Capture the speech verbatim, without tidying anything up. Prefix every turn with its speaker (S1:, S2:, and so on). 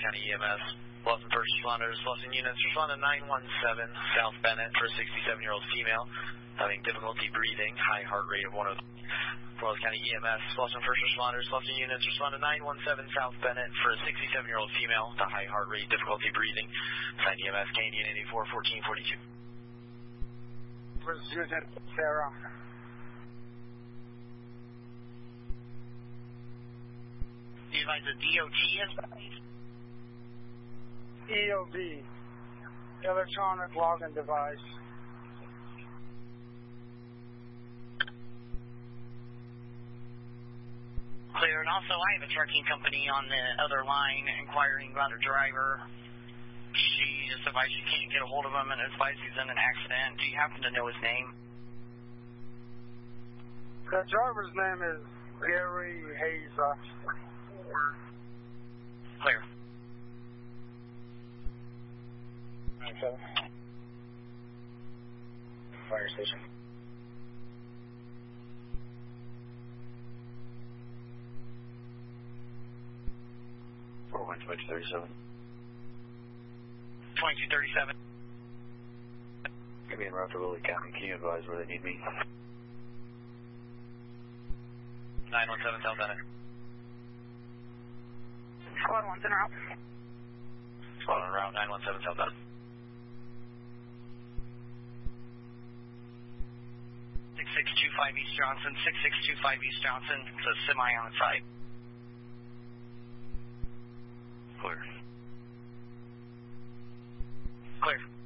S1: County E M S. Bluffton first responders, Bluffton units, respond to nine one seven South Bennett for a sixty-seven-year-old female having difficulty breathing, high heart rate of one oh three. Wallace County E M S, Bluffton first responders, Bluffton units, respond to nine one seven South Bennett for a sixty-seven-year-old female with a high heart rate, difficulty breathing. Sign E M S, Canadian eighty-four fourteen forty-two.
S2: Where's Unit Sarah?
S3: Do you advise the D O T is?
S2: E O B, electronic logging device.
S3: Clear, and also I have a trucking company on the other line inquiring about a driver. She just advised she can't get a hold of him and advised he's in an accident. Do you happen to know his name?
S2: The driver's name is Gary Haza.
S3: Clear.
S2: Okay. Fire station.
S1: four one two thirty-seven.
S3: twenty-two thirty-seven.
S1: Give me en route to Lily County. Can you advise where they need me? nine one seven South Bennett.
S4: Squad one's en route.
S1: Squad on route nine one seven South Bennett.
S3: six six two five East Johnson, six six two five East Johnson. It's a semi on site.
S1: Clear.
S3: Clear.